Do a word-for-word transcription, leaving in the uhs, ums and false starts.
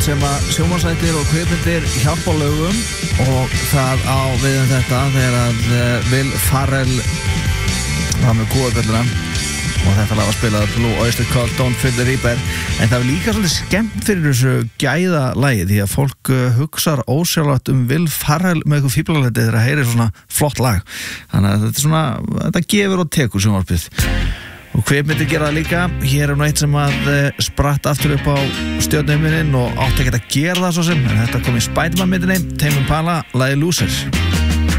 sem að sjónvarpsþættir og kvikmyndir hjálpa á lögum og það á við um þetta þegar að uh, Will Ferrell var með kúabjölluna og þetta lag var spilað Blue Oyster Cult Don't Fear the Reaper en það er líka svolítið skemmt fyrir þessu gæða lagi því að fólk uh, hugsar ósjálfrátt um Will Ferrell með eitthvað fíblaleti þegar það heyrir svona flott lag þannig að þetta er svona, þetta gefur og tekur sjónvarpið og kvikmyndir gera það líka hér er nú eitt sem að uh, spratt aftur upp á stjörnuhimninum og átti ekki að gera það svo sem en þetta kom í Spider-Man myndinni Tame Impala, lagið Losers